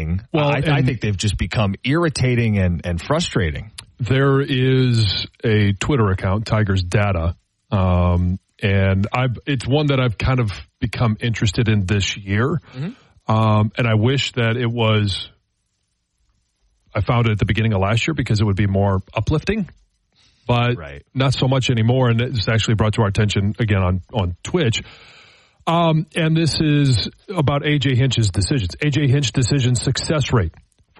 annoying. Well, I think they've just become irritating and frustrating. There is a Twitter account, Tigers Data, and it's one that I've kind of become interested in this year. Mm-hmm. And I wish that I found it at the beginning of last year because it would be more uplifting, but not so much anymore. And it's actually brought to our attention again on Twitch. And this is about A.J. Hinch's decisions. A.J. Hinch decision success rate,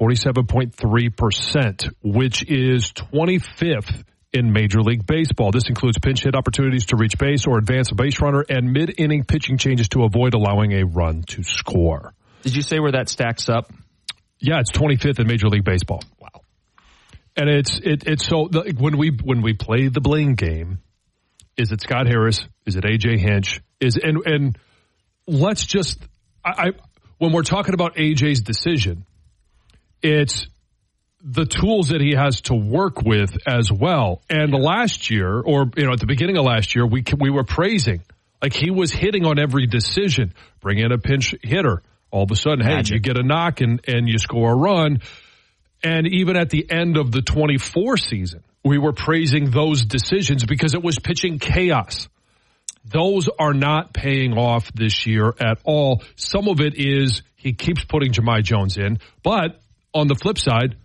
47.3%, which is 25th in Major League Baseball. This includes pinch hit opportunities to reach base or advance a base runner and mid-inning pitching changes to avoid allowing a run to score. Did you say where that stacks up? Yeah, it's 25th in Major League Baseball. Wow. And it's so when we play the blame game, is it Scott Harris? Is it A.J. Hinch? And let's just when we're talking about A.J.'s decision, it's the tools that he has to work with as well. And last year, or at the beginning of last year, we were praising, like, he was hitting on every decision. Bring in a pinch hitter. All of a sudden, hey, you get a knock and you score a run. And even at the end of the 24 season, we were praising those decisions because it was pitching chaos. Those are not paying off this year at all. Some of it is he keeps putting Jahmai Jones in. But on the flip side,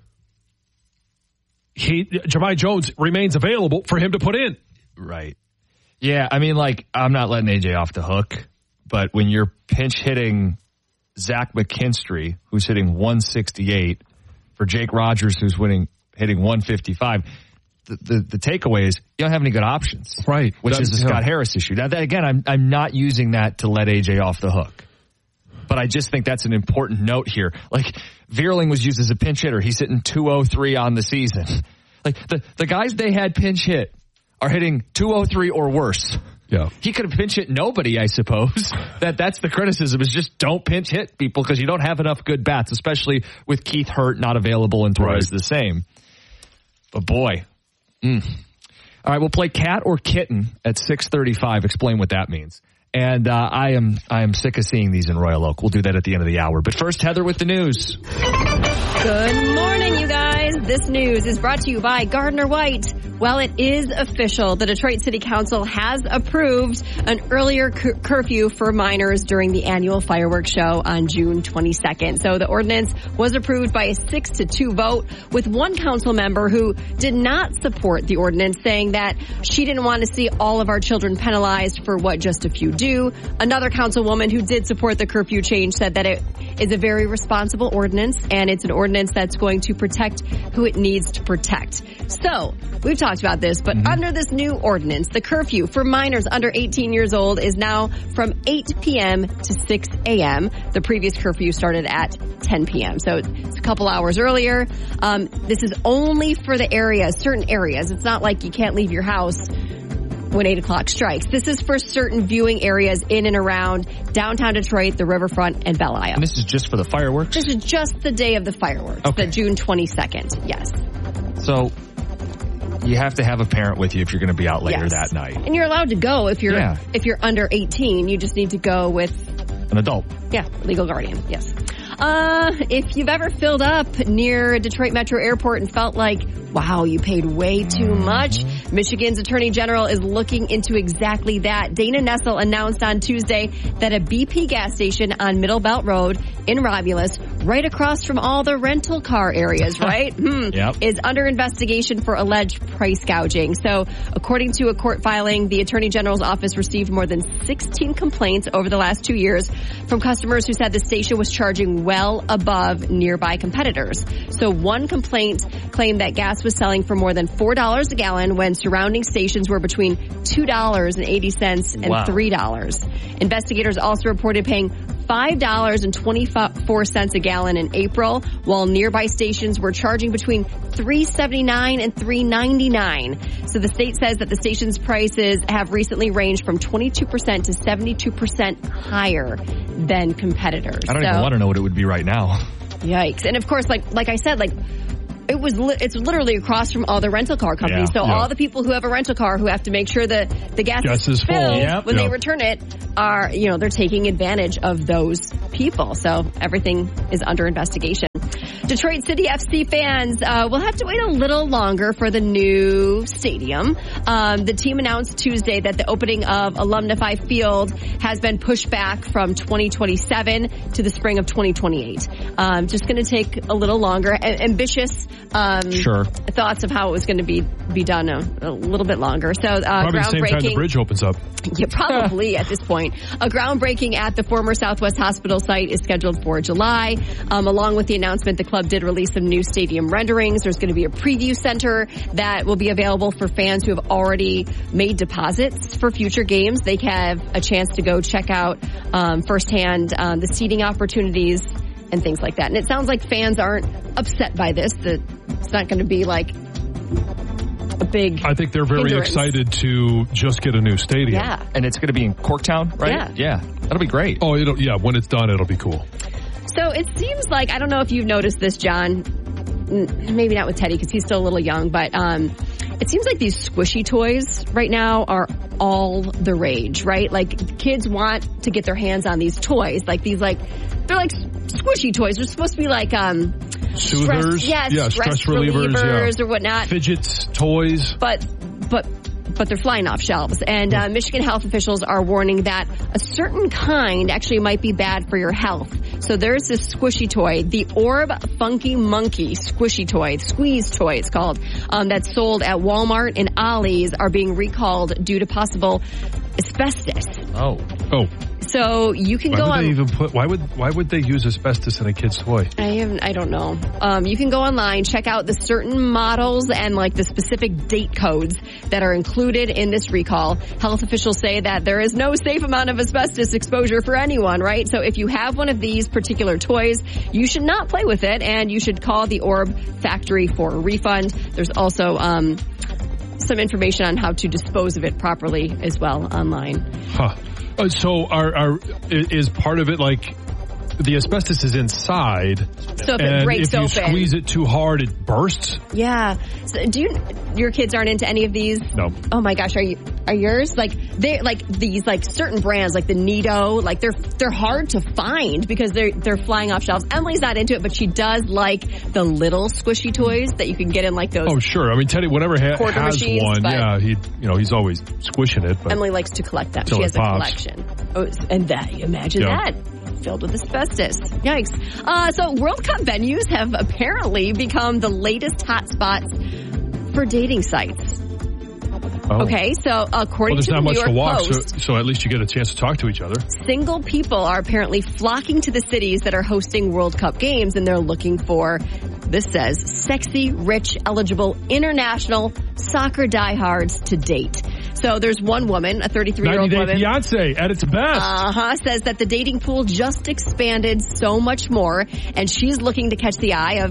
Jahmai Jones remains available for him to put in. Right. Yeah, I mean, like, I'm not letting AJ off the hook, but when you're pinch hitting Zach McKinstry, who's hitting 168, for Jake Rogers, who's hitting 155, the takeaway is you don't have any good options. Right. Which is the Scott Harris issue. Now, that, again, I'm not using that to let AJ off the hook. But I just think that's an important note here. Like, Vierling was used as a pinch hitter. He's hitting 203 on the season. Like, the guys they had pinch hit are hitting 203 or worse. Yeah. He could have pinch hit nobody, I suppose. That's the criticism, is just don't pinch hit people because you don't have enough good bats, especially with Keith hurt, not available, and Torres the same. But boy. All right, we'll play cat or kitten at 6:35. Explain what that means. And I am sick of seeing these in Royal Oak. We'll do that at the end of the hour. But first, Heather with the news. Good morning, you guys. This news is brought to you by Gardner White. Well, it is official. The Detroit City Council has approved an earlier curfew for minors during the annual fireworks show on June 22nd. So the ordinance was approved by a 6-2 vote, with one council member who did not support the ordinance, saying that she didn't want to see all of our children penalized for what just a few do. Another councilwoman who did support the curfew change said that it is a very responsible ordinance, and it's an ordinance that's going to protect who it needs to protect. So, we've talked about this, but under this new ordinance, the curfew for minors under 18 years old is now from 8 p.m. to 6 a.m. The previous curfew started at 10 p.m., so it's a couple hours earlier. This is only for the areas, certain areas. It's not like you can't leave your house when 8 o'clock strikes. This is for certain viewing areas in and around downtown Detroit, the riverfront, and Belle Isle. And this is just for the fireworks? This is just the day of the fireworks, the June 22nd, yes. So you have to have a parent with you if you're going to be out later that night. And you're allowed to go if you're under 18. You just need to go with an adult. Yeah, legal guardian, yes. If you've ever filled up near Detroit Metro Airport and felt like, wow, you paid way too much, Michigan's Attorney General is looking into exactly that. Dana Nessel announced on Tuesday that a BP gas station on Middle Belt Road in Romulus, right across from all the rental car areas, right? Is under investigation for alleged price gouging. So, according to a court filing, the Attorney General's office received more than 16 complaints over the last 2 years from customers who said the station was charging well above nearby competitors. So one complaint claimed that gas was selling for more than $4 a gallon when surrounding stations were between $2.80 and $3. Investigators also reported paying $5.24 a gallon in April, while nearby stations were charging between $3.79 and $3.99. So the state says that the station's prices have recently ranged from 22% to 72% higher than competitors. I don't even want to know what it would be right now. Yikes. And of course, like I said, it's literally across from all the rental car companies. All the people who have a rental car who have to make sure that the gas is filled when they return it are, they're taking advantage of those people. So everything is under investigation. Detroit City FC fans will have to wait a little longer for the new stadium. The team announced Tuesday that the opening of Alumnify Field has been pushed back from 2027 to the spring of 2028. Just going to take a little longer. Ambitious thoughts of how it was going to be done a little bit longer. So probably the same time the bridge opens up. Yeah, probably at this point. A groundbreaking at the former Southwest Hospital site is scheduled for July. Along with the announcement, the club did release some new stadium renderings. There's going to be a preview center that will be available for fans who have already made deposits for future games. They have a chance to go check out firsthand the seating opportunities and things like that. And it sounds like fans aren't upset by this. That it's not going to be like a big I think they're very excited to just get a new stadium. Yeah. And it's going to be in Corktown, right? Yeah. That'll be great. Oh, when it's done, it'll be cool. So it seems like, I don't know if you've noticed this, John, maybe not with Teddy because he's still a little young, but it seems like these squishy toys right now are all the rage, right? Like kids want to get their hands on these toys, like they're like squishy toys. They're supposed to be like soothers, stress relievers or whatnot. Fidgets, toys. But they're flying off shelves. And Michigan health officials are warning that a certain kind actually might be bad for your health. So there's this squishy toy, the Orb Funky Monkey squishy toy, squeeze toy it's called, that's sold at Walmart and Ollie's are being recalled due to possible asbestos. Oh. So you can why would they use asbestos in a kid's toy? I don't know. You can go online, check out the certain models and like the specific date codes that are included in this recall. Health officials say that there is no safe amount of asbestos exposure for anyone, right? So if you have one of these particular toys, you should not play with it and you should call the Orb factory for a refund. There's also some information on how to dispose of it properly as well online. Huh. So is part of it like the asbestos is inside? So if it breaks open, if you squeeze it too hard, it bursts? Yeah. So your kids aren't into any of these? No. Oh my gosh, are yours? Like they like these like certain brands like the Neato, like they're hard to find because they're flying off shelves. Emily's not into it, but she does like the little squishy toys that you can get in like those. Oh sure. I mean Teddy whenever has machines, one, yeah, he's always squishing it. But Emily likes to collect them. She has a collection. Oh, and imagine that. Filled with asbestos. Yikes. So World Cup venues have apparently become the latest hotspots for dating sites. Oh. Okay, so according to the New York Post, so at least you get a chance to talk to each other. Single people are apparently flocking to the cities that are hosting World Cup games, and they're looking for, this says, sexy, rich, eligible, international soccer diehards to date. So there's one woman, a 33-year-old woman. 90 Day Fiancé at its best. Says that the dating pool just expanded so much more, and she's looking to catch the eye of,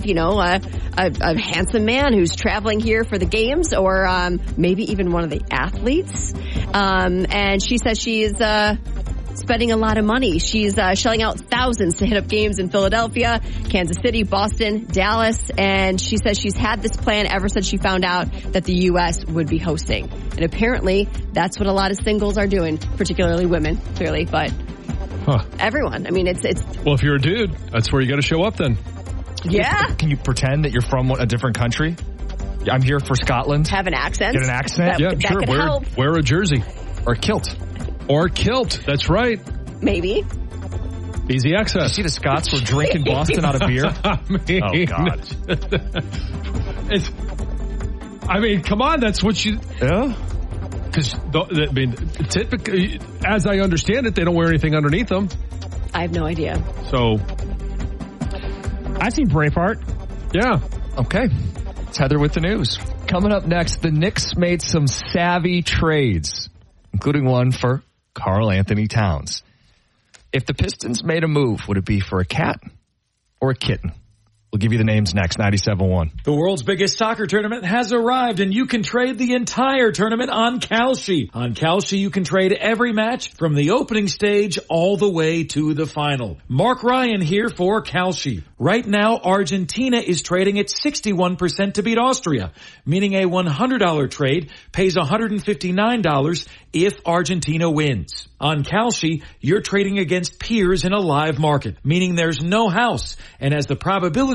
a handsome man who's traveling here for the games, or maybe even one of the athletes. And she says she's spending a lot of money. She's shelling out thousands to hit up games in Philadelphia, Kansas City, Boston, Dallas, and she says she's had this plan ever since she found out that the U.S. would be hosting. And apparently, that's what a lot of singles are doing, particularly women, clearly, but everyone. I mean, it's... Well, if you're a dude, that's where you got to show up then. Yeah. Can you pretend that you're from a different country? I'm here for Scotland. Have an accent. Get an accent? That sure. Could help. Wear a jersey. Or a kilt. That's right. Maybe. Easy access. You see the Scots were drinking Boston out of beer? Oh, God. Come on, that's what you... Yeah? Because, typically, as I understand it, they don't wear anything underneath them. I have no idea. So... I've seen Braveheart. Yeah. Okay. It's Heather with the news. Coming up next, the Knicks made some savvy trades, including one for Karl Anthony Towns. If the Pistons made a move, would it be for a cat or a kitten? We'll give you the names next, 97.1. The world's biggest soccer tournament has arrived, and you can trade the entire tournament on Kalshi. On Kalshi, you can trade every match from the opening stage all the way to the final. Mark Ryan here for Kalshi. Right now, Argentina is trading at 61% to beat Austria, meaning a $100 trade pays $159 if Argentina wins. On Kalshi, you're trading against peers in a live market, meaning there's no house, and as the probability